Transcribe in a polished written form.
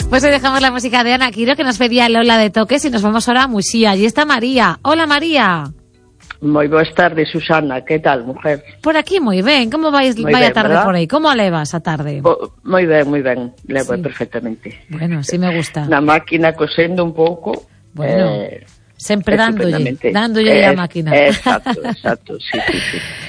Pues hoy dejamos la música de Ana Quiro, que nos pedía Lola de Toques, y nos vamos ahora a Muxía. Allí está María. Hola, María. Moi boas tardes, Susana. Que tal, mujer? Por aquí moi ben. Como vai a tarde, ¿verdad? Por aí? Como a levas a tarde? Moi ben. Levo perfectamente. Bueno, sí me gusta. Na máquina cosendo un pouco. Bueno, sempre dándolle a máquina. Exacto, sí.